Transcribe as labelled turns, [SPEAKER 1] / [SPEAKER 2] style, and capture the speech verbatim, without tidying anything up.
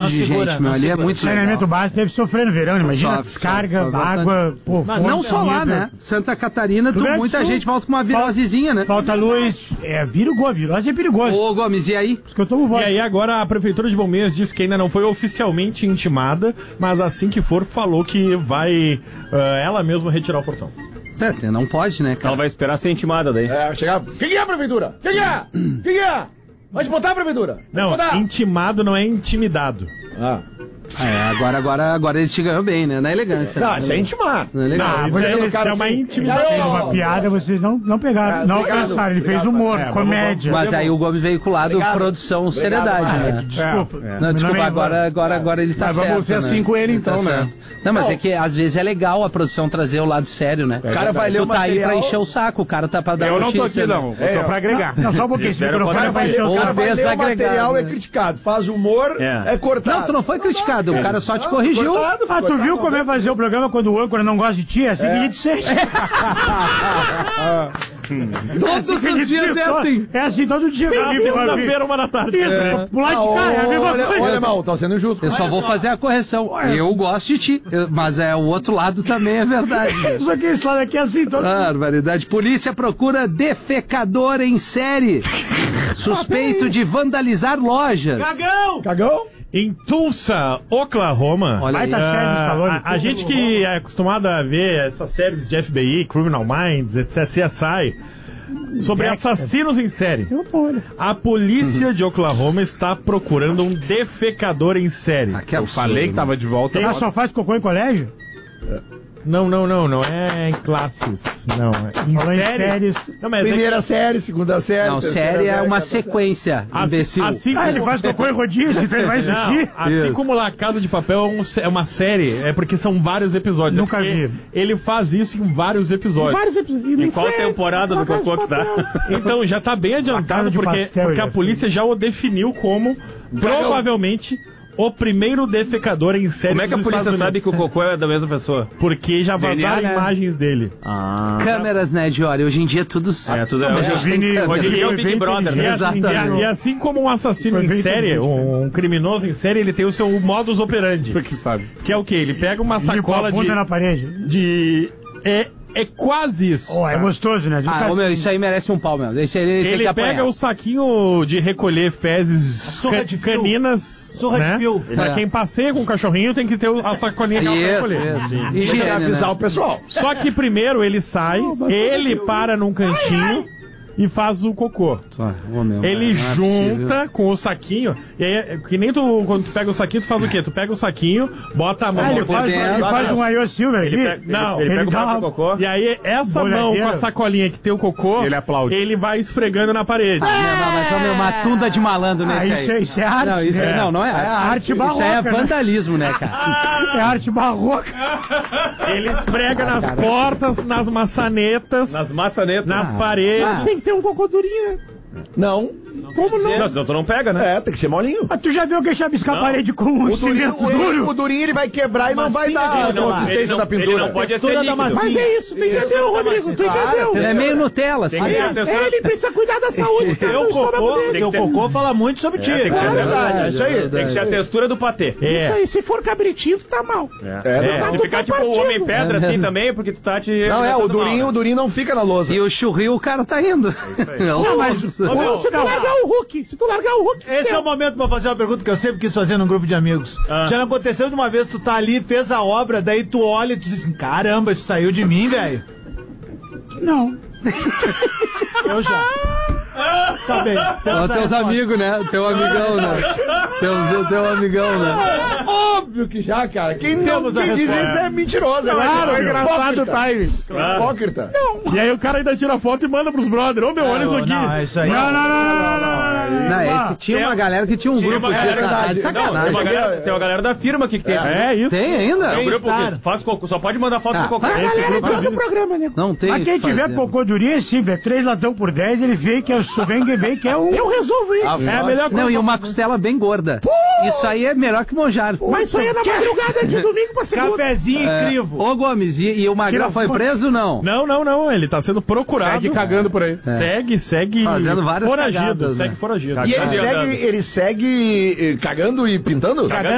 [SPEAKER 1] de
[SPEAKER 2] segura,
[SPEAKER 1] gente, meu. Ali é muito legal.
[SPEAKER 3] Saneamento básico deve sofrer no verão, imagina.
[SPEAKER 1] Sofre,
[SPEAKER 3] Descarga,
[SPEAKER 1] sofre
[SPEAKER 3] água, pô,
[SPEAKER 1] Mas não só lá, né? Santa Catarina, tu, muita gente volta com uma virosezinha, né?
[SPEAKER 3] Falta luz. É, virou, a virose é perigoso.
[SPEAKER 1] Ô, Gomes, e aí?
[SPEAKER 3] Porque eu tomo voto.
[SPEAKER 4] E aí agora a Prefeitura de Bombeiros disse que ainda não foi oficialmente intimada, mas assim que for, falou que vai uh, ela mesma retirar o portão.
[SPEAKER 1] É, não pode, né, cara?
[SPEAKER 5] Ela vai esperar ser intimada daí.
[SPEAKER 6] É, chegar. Quem que é a prefeitura? Quem que é? Quem que é? Pode botar a prefeitura? Pode
[SPEAKER 4] não,
[SPEAKER 6] botar.
[SPEAKER 4] Intimado não é intimidado.
[SPEAKER 6] Ah.
[SPEAKER 1] É, agora, agora, agora ele te ganhou bem, né? Na elegância.
[SPEAKER 6] Não, isso é intimar.
[SPEAKER 1] Na elegância.
[SPEAKER 3] Ah,
[SPEAKER 4] isso
[SPEAKER 3] vocês,
[SPEAKER 4] é, cara, é uma intimidade.
[SPEAKER 3] Fez uma piada, vocês não, não pegaram.
[SPEAKER 6] É,
[SPEAKER 3] não
[SPEAKER 6] obrigado,
[SPEAKER 3] alcançaram. Ele
[SPEAKER 6] obrigado,
[SPEAKER 3] fez humor,
[SPEAKER 6] é,
[SPEAKER 3] comédia.
[SPEAKER 1] Mas aí o Gomes veio com o lado
[SPEAKER 6] Obrigado.
[SPEAKER 1] produção,
[SPEAKER 6] Obrigado,
[SPEAKER 1] seriedade,
[SPEAKER 6] vai.
[SPEAKER 1] né?
[SPEAKER 3] Desculpa.
[SPEAKER 1] Não,
[SPEAKER 3] Meu
[SPEAKER 1] desculpa,
[SPEAKER 3] nome é
[SPEAKER 1] agora,
[SPEAKER 3] Ivan.
[SPEAKER 1] agora, agora ele tá
[SPEAKER 7] Mas
[SPEAKER 1] certo.
[SPEAKER 7] vamos ser
[SPEAKER 1] né?
[SPEAKER 7] assim com ele, então,
[SPEAKER 1] Tá
[SPEAKER 7] né?
[SPEAKER 1] certo. Não, mas
[SPEAKER 6] Não.
[SPEAKER 1] é que às vezes é legal a produção trazer o lado sério, né?
[SPEAKER 6] O cara vai ler
[SPEAKER 1] tu
[SPEAKER 6] o
[SPEAKER 1] tá aí
[SPEAKER 6] material...
[SPEAKER 1] pra encher o saco, o cara tá pra dar
[SPEAKER 7] Eu não tô
[SPEAKER 1] notícia,
[SPEAKER 7] aqui,
[SPEAKER 1] né?
[SPEAKER 7] não. Eu tô pra agregar.
[SPEAKER 3] Não, só um pouquinho. Esse
[SPEAKER 5] Espera,
[SPEAKER 3] microfone
[SPEAKER 5] o
[SPEAKER 3] vai
[SPEAKER 6] vai
[SPEAKER 3] encher
[SPEAKER 6] ler,
[SPEAKER 3] o
[SPEAKER 6] o cara
[SPEAKER 3] saco.
[SPEAKER 6] vai ler o
[SPEAKER 1] desagregado,
[SPEAKER 6] material,
[SPEAKER 1] né?
[SPEAKER 6] é criticado. Faz humor,
[SPEAKER 5] É.
[SPEAKER 6] é, cortado.
[SPEAKER 1] Não, tu não foi criticado, o cara só te corrigiu.
[SPEAKER 6] Cortado,
[SPEAKER 3] Ah, tu
[SPEAKER 6] cortado,
[SPEAKER 3] viu como é fazer o programa quando o âncora não gosta de ti? É assim que a gente sente.
[SPEAKER 1] Todos os dias é assim.
[SPEAKER 3] É assim, todo dia.
[SPEAKER 4] Segunda-feira, uma da tarde.
[SPEAKER 3] Isso, pular de cá, é a mesma
[SPEAKER 6] olha,
[SPEAKER 3] coisa.
[SPEAKER 6] olha, mal, tá sendo injusto.
[SPEAKER 1] Eu só vou fazer a correção. Eu gosto de ti, eu- mas é o outro lado também é verdade. né?
[SPEAKER 3] Isso aqui, esse lado aqui é assim, todo
[SPEAKER 1] Barbaridade. Polícia procura defecador em série. Suspeito de vandalizar lojas.
[SPEAKER 2] Cagão!
[SPEAKER 6] Cagão?
[SPEAKER 4] Em Tulsa, Oklahoma.
[SPEAKER 1] Olha aí.
[SPEAKER 3] Baita série de
[SPEAKER 4] Ah,
[SPEAKER 3] Stallone.
[SPEAKER 4] a, a gente que é acostumado a ver essas séries de F B I, Criminal Minds, etcétera, C S I, sobre
[SPEAKER 3] Dexter.
[SPEAKER 4] assassinos em série.
[SPEAKER 3] Eu tô, olha.
[SPEAKER 4] A polícia de Oklahoma está procurando um defecador em série.
[SPEAKER 1] Ah, que
[SPEAKER 7] Eu
[SPEAKER 1] absurdo,
[SPEAKER 7] falei que
[SPEAKER 1] né?
[SPEAKER 7] tava de volta.
[SPEAKER 3] Ela só faz cocô em colégio?
[SPEAKER 4] Não, não, não, não é em classes. Não, é em
[SPEAKER 3] Falou em
[SPEAKER 4] série.
[SPEAKER 3] séries.
[SPEAKER 4] Não, mas é
[SPEAKER 6] Primeira série, segunda série.
[SPEAKER 1] Não,
[SPEAKER 6] terceira
[SPEAKER 1] série é uma
[SPEAKER 6] quarta
[SPEAKER 1] sequência,
[SPEAKER 4] que,
[SPEAKER 1] imbecil.
[SPEAKER 4] assim,
[SPEAKER 3] Ah, ele
[SPEAKER 4] como-
[SPEAKER 3] faz cocô em rodízio, então ele vai
[SPEAKER 4] Não,
[SPEAKER 3] assistir?
[SPEAKER 4] assim
[SPEAKER 1] Isso.
[SPEAKER 4] como La Casa de Papel é, um sé- é uma série, é porque são vários episódios.
[SPEAKER 3] Nunca
[SPEAKER 4] é porque
[SPEAKER 3] vi.
[SPEAKER 4] Ele faz isso em vários episódios.
[SPEAKER 3] Vários episódios.
[SPEAKER 5] Em qual temporada do Cocô que tá?
[SPEAKER 4] Então já tá bem adiantado
[SPEAKER 3] Casa de
[SPEAKER 4] porque,
[SPEAKER 3] Pastel,
[SPEAKER 4] porque a
[SPEAKER 3] já.
[SPEAKER 4] polícia já o definiu como provavelmente o primeiro defecador em série
[SPEAKER 5] Como é que a
[SPEAKER 4] dos
[SPEAKER 5] polícia
[SPEAKER 4] Estados
[SPEAKER 5] sabe que o
[SPEAKER 4] Unidos.
[SPEAKER 5] Cocô é da mesma pessoa?
[SPEAKER 4] Porque já
[SPEAKER 1] D N A,
[SPEAKER 4] vazaram
[SPEAKER 1] né?
[SPEAKER 4] imagens dele.
[SPEAKER 5] Ah.
[SPEAKER 1] Câmeras, né, Diori? Hoje em dia tudo...
[SPEAKER 5] É, tudo é.
[SPEAKER 1] Hoje a gente tem
[SPEAKER 3] Vini-
[SPEAKER 1] câmera.
[SPEAKER 5] Hoje em dia é o
[SPEAKER 3] Foi
[SPEAKER 5] Big
[SPEAKER 3] bem
[SPEAKER 5] Brother,
[SPEAKER 4] E
[SPEAKER 5] né?
[SPEAKER 3] inteligente.
[SPEAKER 4] assim,
[SPEAKER 1] Exatamente.
[SPEAKER 4] e assim como um assassino
[SPEAKER 3] Foi
[SPEAKER 4] em
[SPEAKER 3] bem
[SPEAKER 4] série,
[SPEAKER 3] inteligente,
[SPEAKER 4] um, um criminoso em série, ele tem o seu modus operandi.
[SPEAKER 7] que sabe.
[SPEAKER 4] Que é o quê? Ele pega uma
[SPEAKER 3] Ele com a
[SPEAKER 4] sacola
[SPEAKER 3] bunda
[SPEAKER 4] de...
[SPEAKER 3] na parede.
[SPEAKER 4] de é, é quase isso.
[SPEAKER 3] Ó, é gostoso, né? De
[SPEAKER 1] Ah,
[SPEAKER 3] ficar
[SPEAKER 1] ô, meu,
[SPEAKER 3] assim.
[SPEAKER 1] isso aí merece um pau, meu. Esse aí ele, tem
[SPEAKER 4] Ele
[SPEAKER 1] que apanhar.
[SPEAKER 4] pega o saquinho de recolher fezes
[SPEAKER 2] surra
[SPEAKER 4] ca-
[SPEAKER 2] de fio.
[SPEAKER 4] caninas.
[SPEAKER 2] Surra de
[SPEAKER 4] né?
[SPEAKER 2] fio.
[SPEAKER 4] Pra
[SPEAKER 1] É.
[SPEAKER 4] quem passeia com o cachorrinho tem que ter a sacolinha pra
[SPEAKER 1] Isso,
[SPEAKER 4] recolher.
[SPEAKER 1] isso.
[SPEAKER 6] Tem que
[SPEAKER 1] Higiene,
[SPEAKER 6] avisar
[SPEAKER 1] né?
[SPEAKER 6] o pessoal.
[SPEAKER 4] Só que primeiro ele sai, ele para num cantinho e faz o cocô.
[SPEAKER 1] Só, ô, meu,
[SPEAKER 4] Ele
[SPEAKER 1] não é
[SPEAKER 4] junta
[SPEAKER 1] possível.
[SPEAKER 4] com o saquinho, e aí, é que nem tu, quando tu pega o saquinho, tu faz o quê? Tu pega o saquinho, bota a mão
[SPEAKER 3] Ah, ele
[SPEAKER 4] por
[SPEAKER 3] faz,
[SPEAKER 4] dentro,
[SPEAKER 3] ele faz um Ayo Silver
[SPEAKER 5] Ele
[SPEAKER 3] aqui.
[SPEAKER 5] pega, ele,
[SPEAKER 4] Não,
[SPEAKER 5] ele
[SPEAKER 3] ele
[SPEAKER 5] pega o
[SPEAKER 3] dá
[SPEAKER 5] próprio
[SPEAKER 3] uma-
[SPEAKER 5] Cocô.
[SPEAKER 4] E aí, essa mão
[SPEAKER 3] Bolhadeira.
[SPEAKER 4] com a sacolinha que tem o cocô,
[SPEAKER 7] Ele aplaude.
[SPEAKER 4] ele vai esfregando na parede.
[SPEAKER 1] Não, não, mas, ô, meu, uma tunda de malandro
[SPEAKER 3] Ah,
[SPEAKER 1] nesse
[SPEAKER 3] isso, é,
[SPEAKER 1] aí.
[SPEAKER 3] isso é arte.
[SPEAKER 1] Não, isso
[SPEAKER 3] né?
[SPEAKER 1] é, não, não é arte.
[SPEAKER 3] arte
[SPEAKER 1] Isso
[SPEAKER 3] barroca,
[SPEAKER 1] é
[SPEAKER 3] né?
[SPEAKER 1] vandalismo, né, cara?
[SPEAKER 3] É arte barroca.
[SPEAKER 4] Ele esfrega nas portas, nas maçanetas,
[SPEAKER 5] Nas maçanetas.
[SPEAKER 4] nas paredes.
[SPEAKER 1] Ah.
[SPEAKER 3] Tem que ter um cocô durinho, né?
[SPEAKER 6] Não.
[SPEAKER 4] Como não?
[SPEAKER 5] Não, senão tu não pega, né?
[SPEAKER 6] É, tem que ser molinho.
[SPEAKER 3] Mas tu já viu que chapiscar a
[SPEAKER 5] Não.
[SPEAKER 3] parede com um
[SPEAKER 6] O durinho,
[SPEAKER 3] cimento
[SPEAKER 6] o, durinho,
[SPEAKER 3] duro?
[SPEAKER 6] o durinho ele vai quebrar e não vai
[SPEAKER 2] Massinha
[SPEAKER 6] dar a
[SPEAKER 2] de- não,
[SPEAKER 6] consistência
[SPEAKER 5] ele não-
[SPEAKER 6] da pintura.
[SPEAKER 5] ele não pode ser
[SPEAKER 2] Textura da
[SPEAKER 5] líquido.
[SPEAKER 2] massinha.
[SPEAKER 3] Mas é isso, tu entendeu, Rodrigo? Tu entendeu?
[SPEAKER 1] É meio Nutella, assim.
[SPEAKER 5] Tem que ter a textura-
[SPEAKER 3] É, ele precisa cuidar da saúde.
[SPEAKER 2] Teu cocô, teu cocô fala muito sobre ti.
[SPEAKER 5] tem que ter-
[SPEAKER 2] cara.
[SPEAKER 6] É verdade, é isso aí.
[SPEAKER 5] Tem que ser a textura do patê.
[SPEAKER 4] É.
[SPEAKER 3] aí, se for cabritinho, tu tá mal.
[SPEAKER 5] É.
[SPEAKER 6] É,
[SPEAKER 5] Se
[SPEAKER 3] tu
[SPEAKER 5] ficar
[SPEAKER 3] tá
[SPEAKER 5] tipo o
[SPEAKER 3] partindo.
[SPEAKER 5] homem pedra
[SPEAKER 1] É
[SPEAKER 5] assim
[SPEAKER 1] mesmo.
[SPEAKER 5] também, porque tu tá te.
[SPEAKER 6] Não, é, o
[SPEAKER 5] tratando mal,
[SPEAKER 6] durinho,
[SPEAKER 5] né?
[SPEAKER 6] o durinho não fica na lousa.
[SPEAKER 1] E o churril, o cara tá indo.
[SPEAKER 3] Não, mas
[SPEAKER 2] Ô, meu,
[SPEAKER 3] se tu largar o Hulk, se tu largar o Hulk,
[SPEAKER 2] Esse é o momento pra fazer uma pergunta que eu sempre quis fazer num grupo de amigos.
[SPEAKER 5] Ah.
[SPEAKER 2] Já não aconteceu de uma vez tu tá ali, fez a obra, daí tu olha e tu diz assim, caramba, isso saiu de mim, velho.
[SPEAKER 3] não.
[SPEAKER 2] Eu já. Tá bem.
[SPEAKER 1] Ó, teus amigos, né? Teu amigão, né? Teu, teu amigão, né?
[SPEAKER 6] Óbvio que já, cara. Quem, não,
[SPEAKER 2] Temos a
[SPEAKER 6] quem diz
[SPEAKER 2] resposta.
[SPEAKER 6] isso é mentiroso.
[SPEAKER 4] Claro,
[SPEAKER 6] é
[SPEAKER 4] engraçado o time.
[SPEAKER 6] Hipócrita.
[SPEAKER 4] E aí o cara ainda tira foto e manda pros brothers. Ô, meu, olha isso aqui.
[SPEAKER 2] Não, é isso aí.
[SPEAKER 3] Não, não, não, não, não, não, não.
[SPEAKER 1] Não, esse tinha uma galera que tinha um
[SPEAKER 5] Tinha
[SPEAKER 1] grupo
[SPEAKER 5] uma
[SPEAKER 1] disso.
[SPEAKER 5] galera-
[SPEAKER 1] Tá de
[SPEAKER 5] Não, tem
[SPEAKER 1] sacanagem.
[SPEAKER 5] uma galera, tem uma galera da firma aqui que tem esse.
[SPEAKER 4] É isso.
[SPEAKER 1] Tem ainda?
[SPEAKER 5] É um grupo
[SPEAKER 2] Bem-estar.
[SPEAKER 5] que faz cocô, só pode mandar foto
[SPEAKER 1] Ah,
[SPEAKER 5] do cocô.
[SPEAKER 1] vai,
[SPEAKER 5] Esse
[SPEAKER 3] Galera,
[SPEAKER 5] grupo.
[SPEAKER 3] faz o programa, né?
[SPEAKER 1] Não tem
[SPEAKER 3] Mas
[SPEAKER 1] o
[SPEAKER 3] quem
[SPEAKER 1] que
[SPEAKER 3] tiver
[SPEAKER 1] fazer.
[SPEAKER 3] cocô durinho é simples, é três latão por dez, ele vê que eu sou vem que vem que é um. Eu resolvo isso.
[SPEAKER 4] É a melhor coisa.
[SPEAKER 1] Não, e uma costela bem gorda. Isso aí é melhor que mojar.
[SPEAKER 3] Mas isso aí é na madrugada de domingo pra segunda.
[SPEAKER 2] Cafezinho e crivo.
[SPEAKER 1] Ô, Gomes, e, e o Magrão
[SPEAKER 3] Tira
[SPEAKER 1] foi
[SPEAKER 3] foto.
[SPEAKER 1] preso, não?
[SPEAKER 4] Não, não, não. Ele tá sendo procurado.
[SPEAKER 7] Segue cagando por aí.
[SPEAKER 4] Segue, segue.
[SPEAKER 1] Fazendo várias
[SPEAKER 4] foragido.
[SPEAKER 1] cagadas,
[SPEAKER 4] Segue
[SPEAKER 1] né?
[SPEAKER 4] foragido.
[SPEAKER 6] E ele
[SPEAKER 5] Cagando.
[SPEAKER 6] segue, ele segue eh, cagando e pintando?
[SPEAKER 2] Cagando